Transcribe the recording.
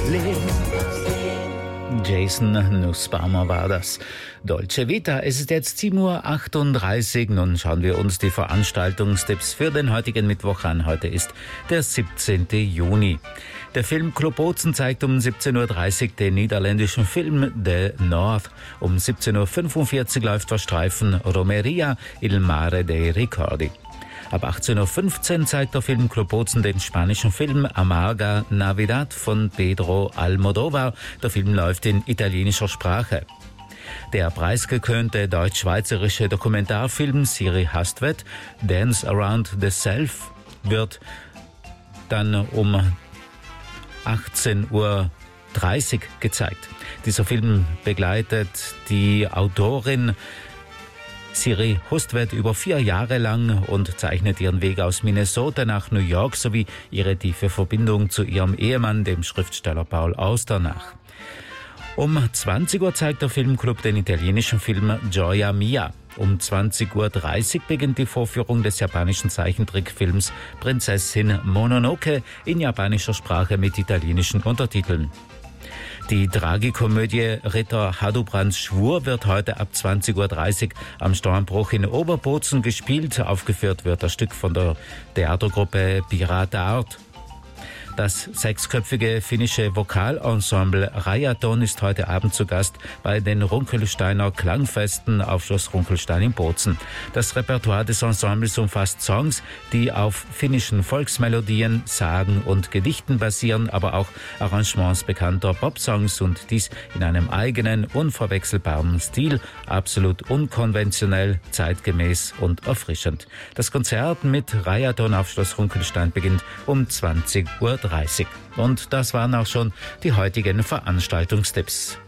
Jason Nussbaumer war das. Dolce Vita, es ist jetzt 7:38 Uhr. Nun schauen wir uns die Veranstaltungstipps für den heutigen Mittwoch an. Heute ist der 17. Juni. Der Filmclub Bozen zeigt um 17:30 Uhr den niederländischen Film The North. Um 17:45 Uhr läuft der Streifen Romeria il mare dei ricordi. Ab 18:15 Uhr zeigt der Filmclub Bozen den spanischen Film Amarga Navidad von Pedro Almodóvar. Der Film läuft in italienischer Sprache. Der preisgekrönte deutsch-schweizerische Dokumentarfilm Siri Hastvedt, Dance Around the Self, wird dann um 18:30 Uhr gezeigt. Dieser Film begleitet die Autorin Siri Hastvedt über 4 Jahre lang und zeichnet ihren Weg aus Minnesota nach New York sowie ihre tiefe Verbindung zu ihrem Ehemann, dem Schriftsteller Paul Auster, nach. Um 20 Uhr zeigt der Filmclub den italienischen Film Gioia Mia. Um 20:30 Uhr beginnt die Vorführung des japanischen Zeichentrickfilms Prinzessin Mononoke in japanischer Sprache mit italienischen Untertiteln. Die Tragikomödie Ritter Hadubrands Schwur wird heute ab 20:30 Uhr am Stormbruch in Oberbozen gespielt. Aufgeführt wird das Stück von der Theatergruppe Pirata Art. Das 6-köpfige finnische Vokalensemble Rajaton ist heute Abend zu Gast bei den Runkelsteiner Klangfesten auf Schloss Runkelstein in Bozen. Das Repertoire des Ensembles umfasst Songs, die auf finnischen Volksmelodien, Sagen und Gedichten basieren, aber auch Arrangements bekannter Popsongs und dies in einem eigenen, unverwechselbaren Stil, absolut unkonventionell, zeitgemäß und erfrischend. Das Konzert mit Rajaton auf Schloss Runkelstein beginnt um 20:30 Uhr. Und das waren auch schon die heutigen Veranstaltungstipps.